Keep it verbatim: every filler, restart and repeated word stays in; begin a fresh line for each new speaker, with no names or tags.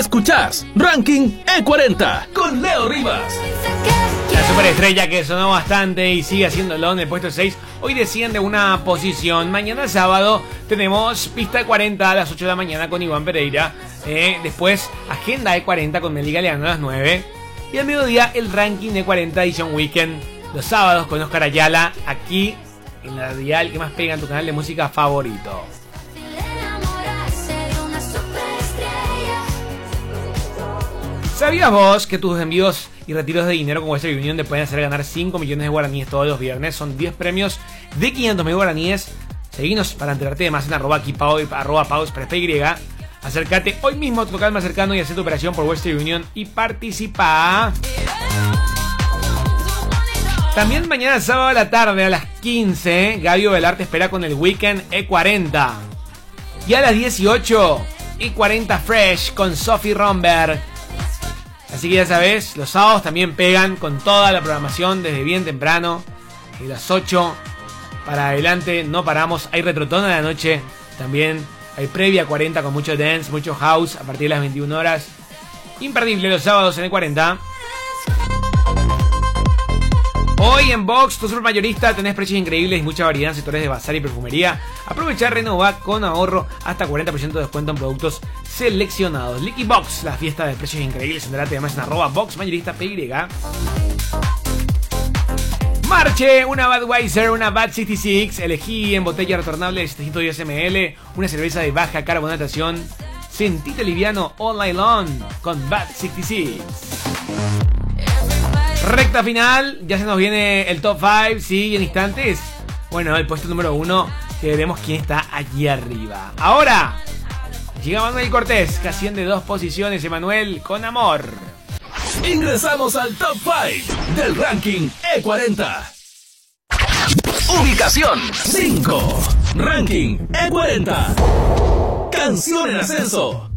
Escuchás Ranking E cuarenta con Leo Rivas.
La superestrella que sonó bastante y sigue haciéndolo en el puesto seis, hoy desciende una posición. Mañana sábado tenemos pista E cuarenta a las ocho de la mañana con Iván Pereira. Eh, después agenda E cuarenta con Meli Galeano a las nueve. Y al mediodía el ranking E cuarenta edición Weekend. Los sábados con Oscar Ayala aquí en la dial que más pega en tu canal de música favorito. ¿Sabías vos que tus envíos y retiros de dinero con Western Union te pueden hacer ganar cinco millones de guaraníes todos los viernes? Son diez premios de quinientos mil guaraníes. Seguinos para enterarte de más en arroba kipao y arroba paus para Y. Acércate hoy mismo a tu local más cercano y haz tu operación por Western Union y participa. También mañana sábado a la tarde a las quince, Gabio Velar te espera con el Weekend E cuarenta. Y a las dieciocho, E cuarenta Fresh con Sophie Romberg. Así que ya sabes, los sábados también pegan con toda la programación desde bien temprano. De las ocho para adelante no paramos. Hay retrotón a la noche. También hay previa cuarenta con mucho dance, mucho house a partir de las veintiuna horas. Imperdible los sábados en el cuarenta. Hoy en Box, tu supermayorista, tenés precios increíbles y mucha variedad en sectores de bazar y perfumería. Aprovecha Renova con ahorro hasta cuarenta por ciento de descuento en productos seleccionados. Licky Box, la fiesta de precios increíbles. Entrate además en arroba Box Mayorista P Y. Marche, una Budweiser, una Bad sesenta y seis. Elegí en botella retornable de setecientos diez mililitros. Una cerveza de baja carbonatación. Sentite liviano all night long con Bad sesenta y seis. Recta final, ya se nos viene el top cinco, sí, en instantes. Bueno, el puesto número uno, que veremos quién está allí arriba. Ahora, llega Manuel Cortés, que asciende dos posiciones, Emanuel, con amor.
Ingresamos al top cinco del ranking E cuarenta. Ubicación cinco. Ranking E cuarenta. Canción en ascenso.